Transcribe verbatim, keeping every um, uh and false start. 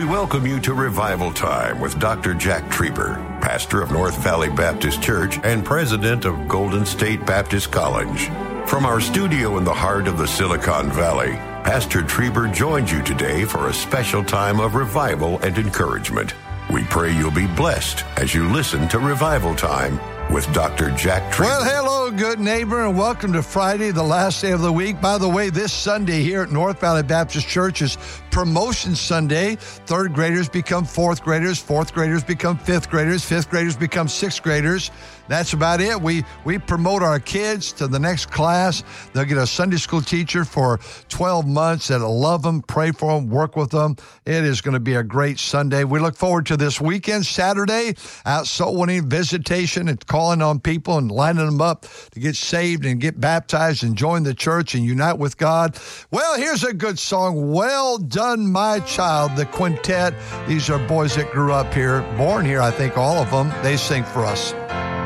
welcome you to Revival Time with Doctor Jack Trieber, pastor of North Valley Baptist Church and president of Golden State Baptist College. From our studio in the heart of the Silicon Valley, Pastor Trieber joins you today for a special time of revival and encouragement. We pray you'll be blessed as you listen to Revival Time with Doctor Jack Trieber. Well, hello, good neighbor, and welcome to Friday, the last day of the week. By the way, this Sunday here at North Valley Baptist Church is Promotion Sunday. Third graders become fourth graders. Fourth graders become fifth graders. Fifth graders become sixth graders. That's about it. We we promote our kids to the next class. They'll get a Sunday school teacher for twelve months that'll love them, pray for them, work with them. It is going to be a great Sunday. We look forward to this weekend, Saturday, out soul winning, visitation, and calling on people and lining them up to get saved and get baptized and join the church and unite with God. Well, here's a good song. Well Done, My Child, the quintet. These are boys that grew up here, born here, I think, all of them. They sing for us.